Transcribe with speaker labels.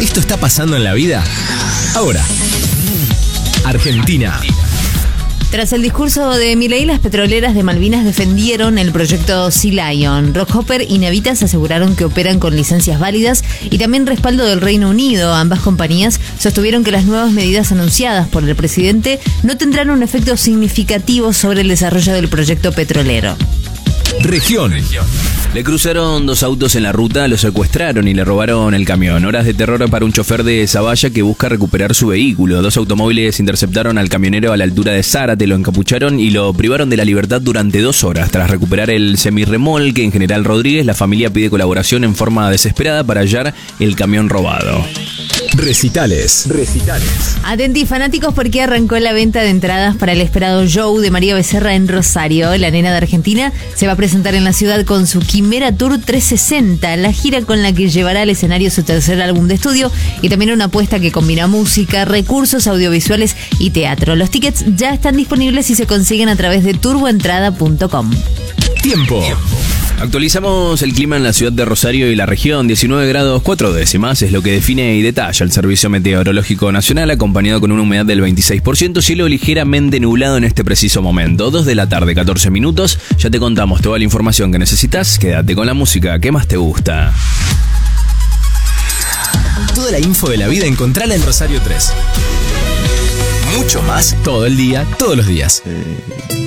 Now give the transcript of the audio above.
Speaker 1: ¿Esto está pasando en la vida? Ahora, Argentina.
Speaker 2: Tras el discurso de Milei, las petroleras de Malvinas defendieron el proyecto Sea Lion. Rockhopper y Navitas aseguraron que operan con licencias válidas y también respaldo del Reino Unido. Ambas compañías sostuvieron que las nuevas medidas anunciadas por el presidente no tendrán un efecto significativo sobre el desarrollo del proyecto petrolero.
Speaker 1: Región.
Speaker 3: Le cruzaron 2 autos en la ruta, lo secuestraron y le robaron el camión. Horas de terror para un chofer de Zavalla que busca recuperar su vehículo. 2 automóviles interceptaron al camionero a la altura de Zárate, lo encapucharon y lo privaron de la libertad durante 2 horas. Tras recuperar el semirremolque en General Rodríguez, la familia pide colaboración en forma desesperada para hallar el camión robado.
Speaker 1: Recitales.
Speaker 2: Atenti fanáticos porque arrancó la venta de entradas para el esperado show de María Becerra en Rosario. La nena de Argentina se va a presentar en la ciudad con su Quimera Tour 360, la gira con la que llevará al escenario su tercer álbum de estudio y también una apuesta que combina música, recursos audiovisuales y teatro. Los tickets ya están disponibles y se consiguen a través de turboentrada.com.
Speaker 1: Tiempo.
Speaker 3: Actualizamos el clima en la ciudad de Rosario y la región. 19 grados 4 décimas es lo que define y detalla el Servicio Meteorológico Nacional, acompañado con una humedad del 26%, cielo ligeramente nublado en este preciso momento. 2 de la tarde, 14 minutos. Ya te contamos toda la información que necesitas. Quédate con la música que más te gusta.
Speaker 1: Toda la info de la vida encontrala en Rosario 3. Mucho más todo el día, todos los días.